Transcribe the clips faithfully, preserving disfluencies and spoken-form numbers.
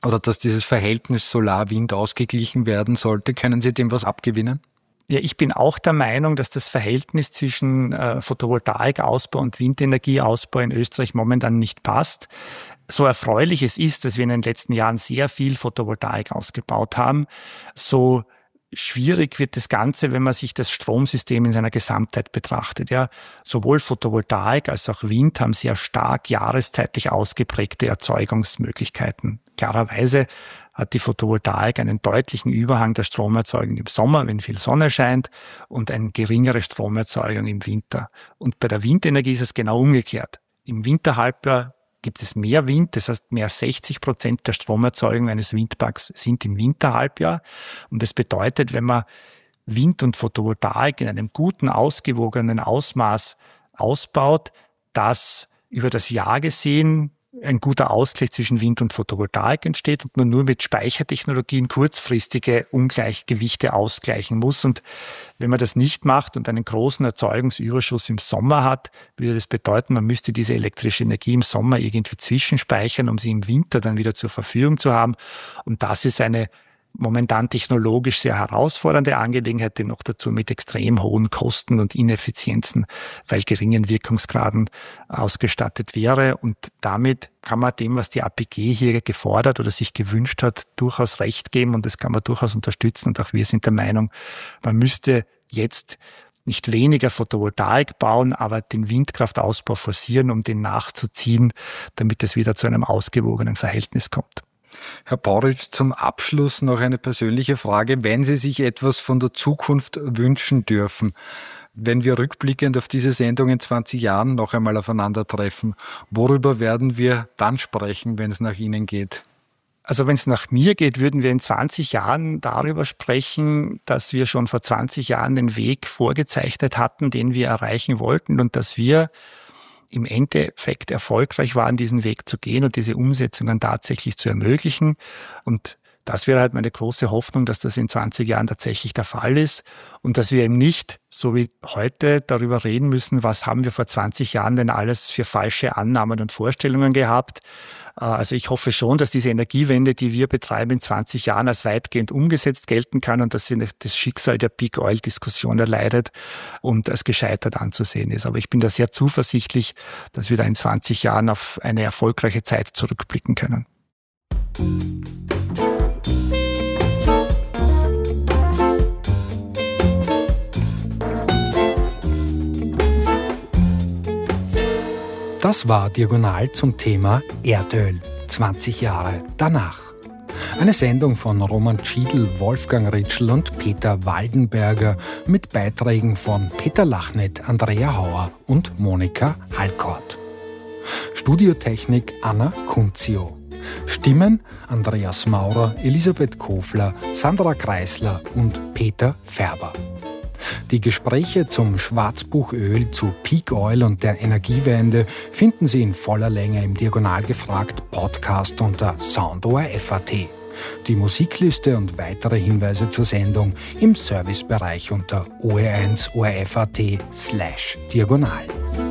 oder dass dieses Verhältnis Solar-Wind ausgeglichen werden sollte. Können Sie dem was abgewinnen? Ja, ich bin auch der Meinung, dass das Verhältnis zwischen äh, Photovoltaikausbau und Windenergieausbau in Österreich momentan nicht passt. So erfreulich es ist, dass wir in den letzten Jahren sehr viel Photovoltaik ausgebaut haben, so schwierig wird das Ganze, wenn man sich das Stromsystem in seiner Gesamtheit betrachtet. Ja, sowohl Photovoltaik als auch Wind haben sehr stark jahreszeitlich ausgeprägte Erzeugungsmöglichkeiten. Klarerweise hat die Photovoltaik einen deutlichen Überhang der Stromerzeugung im Sommer, wenn viel Sonne scheint, und eine geringere Stromerzeugung im Winter. Und bei der Windenergie ist es genau umgekehrt. Im Winterhalbjahr gibt es mehr Wind, das heißt mehr als sechzig Prozent der Stromerzeugung eines Windparks sind im Winterhalbjahr. Und das bedeutet, wenn man Wind und Photovoltaik in einem guten, ausgewogenen Ausmaß ausbaut, dass über das Jahr gesehen ein guter Ausgleich zwischen Wind und Photovoltaik entsteht und man nur mit Speichertechnologien kurzfristige Ungleichgewichte ausgleichen muss. Und wenn man das nicht macht und einen großen Erzeugungsüberschuss im Sommer hat, würde das bedeuten, man müsste diese elektrische Energie im Sommer irgendwie zwischenspeichern, um sie im Winter dann wieder zur Verfügung zu haben. Und das ist eine momentan technologisch sehr herausfordernde Angelegenheit, die noch dazu mit extrem hohen Kosten und Ineffizienzen, weil geringen Wirkungsgraden ausgestattet wäre. Und damit kann man dem, was die A P G hier gefordert oder sich gewünscht hat, durchaus Recht geben und das kann man durchaus unterstützen. Und auch wir sind der Meinung, man müsste jetzt nicht weniger Photovoltaik bauen, aber den Windkraftausbau forcieren, um den nachzuziehen, damit es wieder zu einem ausgewogenen Verhältnis kommt. Herr Bauritsch, zum Abschluss noch eine persönliche Frage. Wenn Sie sich etwas von der Zukunft wünschen dürfen, wenn wir rückblickend auf diese Sendung in zwanzig Jahren noch einmal aufeinandertreffen, worüber werden wir dann sprechen, wenn es nach Ihnen geht? Also wenn es nach mir geht, würden wir in zwanzig Jahren darüber sprechen, dass wir schon vor zwanzig Jahren den Weg vorgezeichnet hatten, den wir erreichen wollten und dass wir im Endeffekt erfolgreich waren, diesen Weg zu gehen und diese Umsetzungen tatsächlich zu ermöglichen. Und das wäre halt meine große Hoffnung, dass das in zwanzig Jahren tatsächlich der Fall ist und dass wir eben nicht, so wie heute, darüber reden müssen, was haben wir vor zwanzig Jahren denn alles für falsche Annahmen und Vorstellungen gehabt. Also ich hoffe schon, dass diese Energiewende, die wir betreiben, in zwanzig Jahren als weitgehend umgesetzt gelten kann und dass sie das Schicksal der Peak Oil Diskussion erleidet und als gescheitert anzusehen ist. Aber ich bin da sehr zuversichtlich, dass wir da in zwanzig Jahren auf eine erfolgreiche Zeit zurückblicken können. Das war Diagonal zum Thema Erdöl, zwanzig Jahre danach. Eine Sendung von Roman Schiedl, Wolfgang Ritschl und Peter Waldenberger mit Beiträgen von Peter Lachnet, Andrea Hauer und Monika Halkort. Studiotechnik Anna Kunzio. Stimmen Andreas Maurer, Elisabeth Kofler, Sandra Kreisler und Peter Färber. Die Gespräche zum Schwarzbuchöl, zu Peak Oil und der Energiewende finden Sie in voller Länge im Diagonal gefragt Podcast unter soundorf punkt at. Die Musikliste und weitere Hinweise zur Sendung im Servicebereich unter o r eins o r f punkt at slash diagonal.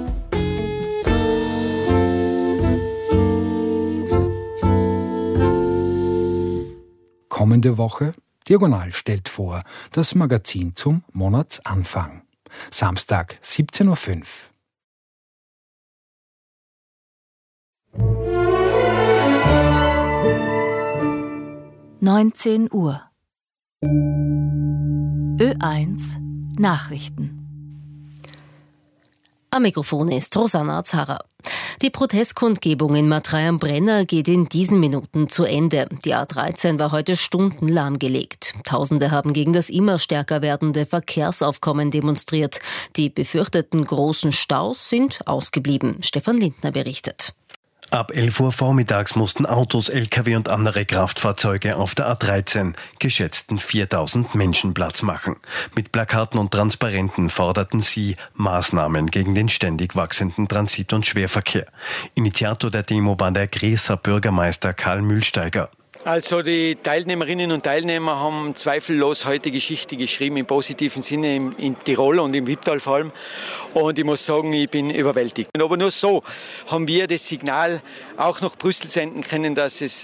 Kommende Woche Diagonal stellt vor, das Magazin zum Monatsanfang. Samstag, siebzehn Uhr fünf. neunzehn Uhr. Ö eins Nachrichten. Am Mikrofon ist Rosanna Zarra. Die Protestkundgebung in Matrei am Brenner geht in diesen Minuten zu Ende. Die A dreizehn war heute Stunden lahmgelegt. Tausende haben gegen das immer stärker werdende Verkehrsaufkommen demonstriert. Die befürchteten großen Staus sind ausgeblieben. Stefan Lindner berichtet. Ab elf Uhr vormittags mussten Autos, L K W und andere Kraftfahrzeuge auf der A dreizehn geschätzten viertausend Menschen Platz machen. Mit Plakaten und Transparenten forderten sie Maßnahmen gegen den ständig wachsenden Transit- und Schwerverkehr. Initiator der Demo war der Grieser Bürgermeister Karl Mühlsteiger. Also die Teilnehmerinnen und Teilnehmer haben zweifellos heute Geschichte geschrieben, im positiven Sinne in, in Tirol und im Wipptal vor allem. Und ich muss sagen, ich bin überwältigt. Aber nur so haben wir das Signal auch nach Brüssel senden können, dass es